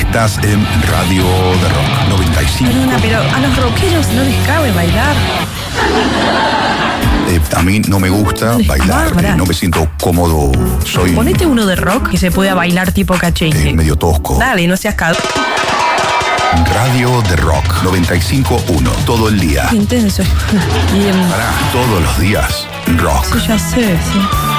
Estás en Radio de Rock 95. Perdona, pero a los rockeros no les cabe bailar. A mí no me gusta bailar, pará. no me siento cómodo. Soy Ponete uno de rock que se pueda bailar tipo cachengue. medio tosco. Dale, no seas cagado. Radio de Rock 95.1. Todo el día. Intenso. Pará, todos los días. Rock. Sí, ya sé, sí.